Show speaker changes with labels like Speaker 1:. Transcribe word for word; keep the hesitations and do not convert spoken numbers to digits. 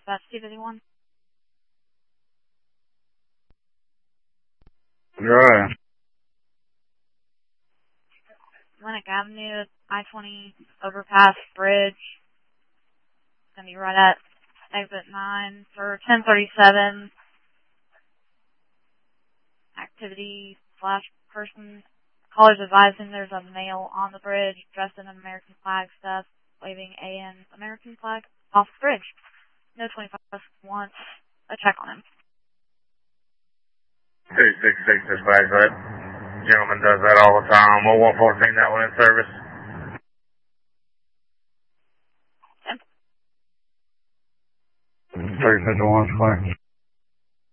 Speaker 1: Dispatch two fifty-one.
Speaker 2: Right.
Speaker 1: Atlantic Avenue, I twenty overpass bridge. It's going to be right at exit nine for ten thirty-seven. Activity slash person. Callers advising there's a male on the bridge dressed in American flag stuff, waving A N American flag off the bridge. No twenty-five wants a check on him.
Speaker 2: two six six dispatch, that gentleman does that all the time. oh one fourteen, that one in service.
Speaker 1: ten.
Speaker 2: three fifty-one,